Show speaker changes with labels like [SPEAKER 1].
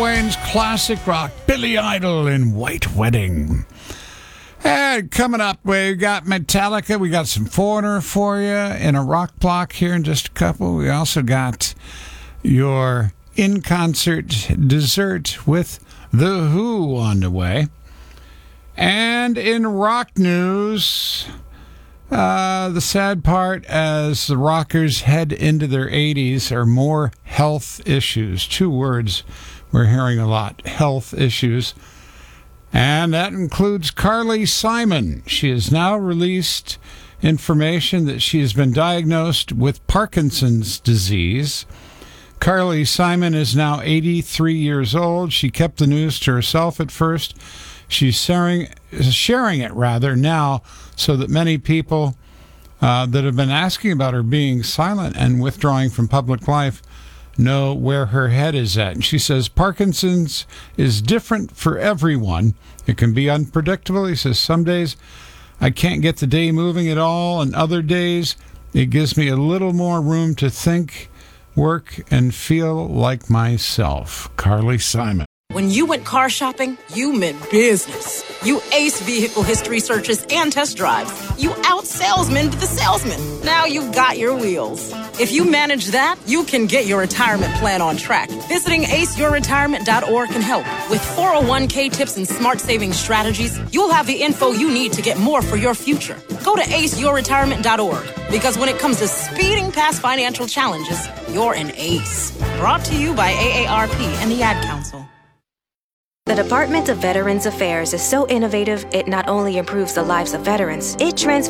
[SPEAKER 1] Wayne's classic rock, Billy Idol in White Wedding. And coming up, we got Metallica. We got some Foreigner for you in a rock block here in just a couple. We also got your in-concert dessert with The Who on the way. And in rock news, the sad part as the rockers head into their 80s are more health issues. Two words we're hearing a lot, health issues. And that includes Carly Simon. She has now released information that she has been diagnosed with Parkinson's disease. Carly Simon is now 83 years old. She kept the news to herself at first. She's sharing it now so that many people that have been asking about her being silent and withdrawing from public life know where her head is at. And she says Parkinson's is different for everyone. It can be unpredictable. He says some days I can't get the day moving at all, and other days it gives me a little more room to think, work, and feel like myself. Carly Simon.
[SPEAKER 2] When you went car shopping, you meant business. You aced vehicle history searches and test drives. You out-salesmaned the salesman. Now you've got your wheels. If you manage that, you can get your retirement plan on track. Visiting aceyourretirement.org can help. With 401k tips and smart saving strategies, you'll have the info you need to get more for your future. Go to aceyourretirement.org, because when it comes to speeding past financial challenges, you're an ace. Brought to you by AARP and the Ad Council.
[SPEAKER 3] The Department of Veterans Affairs is so innovative, it not only improves the lives of veterans, it transforms